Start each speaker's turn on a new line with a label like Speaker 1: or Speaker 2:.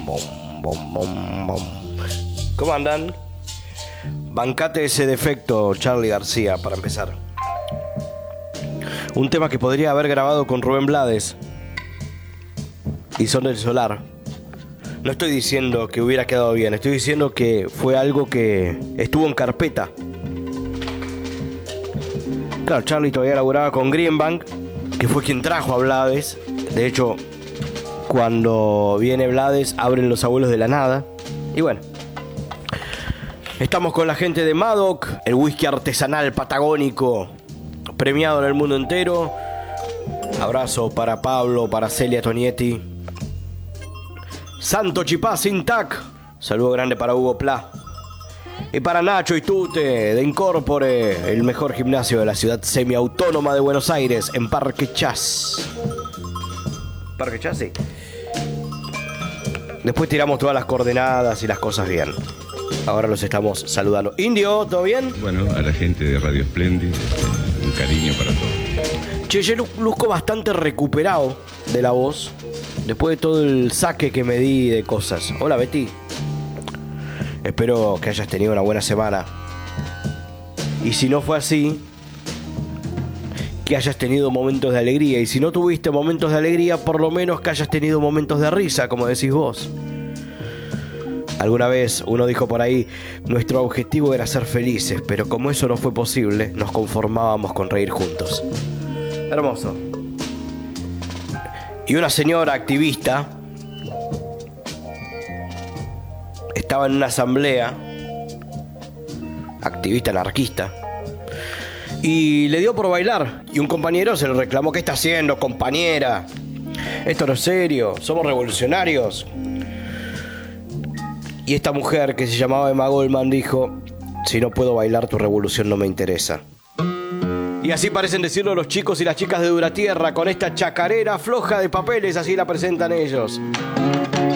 Speaker 1: bom, bom, bom, bom. ¿Cómo andan? Bancate ese defecto, Charly García, para empezar. Un tema que podría haber grabado con Rubén Blades y Son del Solar. No estoy diciendo que hubiera quedado bien, estoy diciendo que fue algo que estuvo en carpeta. Claro, Charly todavía laburaba con Greenbank, que fue quien trajo a Blades. De hecho, cuando viene Blades, abren Los Abuelos de la Nada. Y bueno, estamos con la gente de Madoc, el whisky artesanal patagónico, premiado en el mundo entero. Abrazo para Pablo, para Celia Tonietti. Santo Chipá Sintac. Saludo grande para Hugo Pla. Y para Nacho y Tute de Incorpore, el mejor gimnasio de la ciudad semiautónoma de Buenos Aires, en Parque Chas. Parque Chas, sí. Después tiramos todas las coordenadas y las cosas bien. Ahora los estamos saludando. Indio, ¿todo bien?
Speaker 2: Bueno, a la gente de Radio Splendid, un cariño para todos.
Speaker 1: Che, yo luzco bastante recuperado de la voz, después de todo el saque que me di de cosas. Hola, Betty. Espero que hayas tenido una buena semana. Y si no fue así, que hayas tenido momentos de alegría. Y si no tuviste momentos de alegría, por lo menos que hayas tenido momentos de risa, como decís vos. Alguna vez uno dijo por ahí, nuestro objetivo era ser felices, pero como eso no fue posible, nos conformábamos con reír juntos. Hermoso. Y una señora activista estaba en una asamblea, activista anarquista, y le dio por bailar. Y un compañero se le reclamó: ¿qué está haciendo, compañera? Esto no es serio, somos revolucionarios. Y esta mujer, que se llamaba Emma Goldman, dijo: si no puedo bailar, tu revolución no me interesa. Y así parecen decirlo los chicos y las chicas de Duratierra, con esta chacarera floja de papeles, así la presentan ellos.